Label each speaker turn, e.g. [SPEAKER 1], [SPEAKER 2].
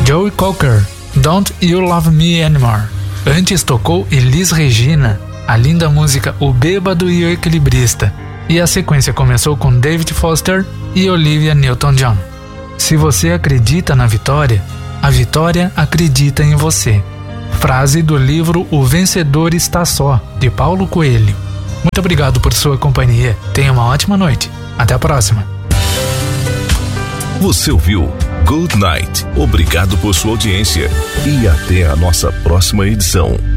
[SPEAKER 1] Joe Cocker, Don't You Love Me Anymore. Antes tocou Elis Regina, a linda música O Bêbado e o Equilibrista. E a sequência começou com David Foster e Olivia Newton-John. Se você acredita na vitória, a vitória acredita em você. Frase do livro O Vencedor Está Só, de Paulo Coelho. Muito obrigado por sua companhia. Tenha uma ótima noite. Até a próxima.
[SPEAKER 2] Você ouviu Good Night. Obrigado por sua audiência e até a nossa próxima edição.